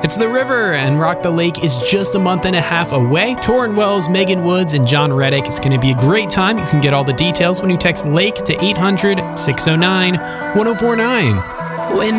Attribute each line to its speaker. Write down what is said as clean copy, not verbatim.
Speaker 1: It's the river, and Rock the Lake is just a month and a half away. Torrin Wells, Megan Woods, and John Reddick. It's going to be a great time. You can get all the details when you text LAKE to 800-609-1049.
Speaker 2: When